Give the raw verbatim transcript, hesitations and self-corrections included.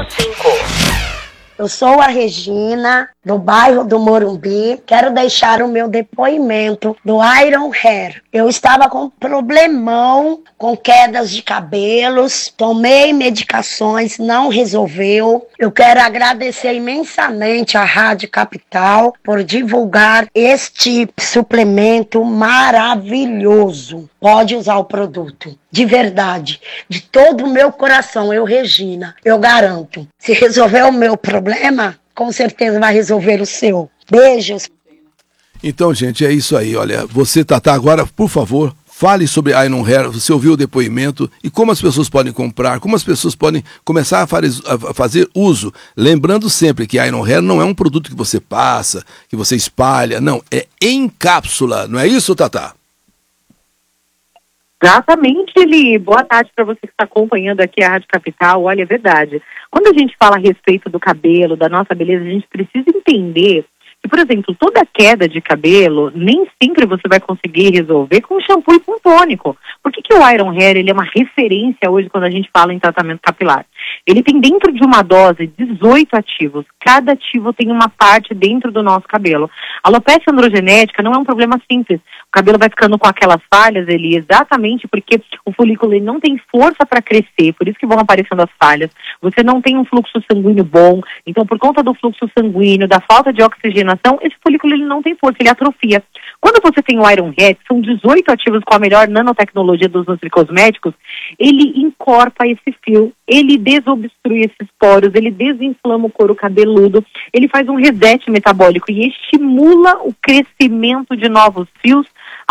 cinco. Eu sou a Regina, do bairro do Morumbi. Quero deixar o meu depoimento do Iron Hair. Eu estava com um problemão, com quedas de cabelos, tomei medicações, não resolveu. Eu quero agradecer imensamente à Rádio Capital por divulgar este suplemento maravilhoso. Pode usar o produto, de verdade, de todo o meu coração. Eu, Regina, eu garanto. Se resolver o meu problema, com certeza vai resolver o seu. Beijos. Então, gente, é isso aí. Olha, você, Tatá, agora, por favor, fale sobre Iron Hair. Você ouviu o depoimento e como as pessoas podem comprar, como as pessoas podem começar a, fare, a fazer uso. Lembrando sempre que Iron Hair não é um produto que você passa, que você espalha, não, é em cápsula. Não é isso, Tatá? Exatamente, Eli. Boa tarde para você que está acompanhando aqui a Rádio Capital. Olha, é verdade. Quando a gente fala a respeito do cabelo, da nossa beleza, a gente precisa entender que, por exemplo, toda queda de cabelo, nem sempre você vai conseguir resolver com shampoo e com tônico. Por que que o Iron Hair ele é uma referência hoje quando a gente fala em tratamento capilar? Ele tem dentro de uma dose dezoito ativos. Cada ativo tem uma parte dentro do nosso cabelo. A alopecia androgenética não é um problema simples. O cabelo vai ficando com aquelas falhas, ele exatamente porque o folículo ele não tem força para crescer, por isso que vão aparecendo as falhas. Você não tem um fluxo sanguíneo bom, então por conta do fluxo sanguíneo, da falta de oxigenação, esse folículo ele não tem força, ele atrofia. Quando você tem o Iron Hair, são dezoito ativos com a melhor nanotecnologia dos nutricosméticos, ele encorpa esse fio, ele desobstrui esses poros, ele desinflama o couro cabeludo, ele faz um reset metabólico e estimula o crescimento de novos fios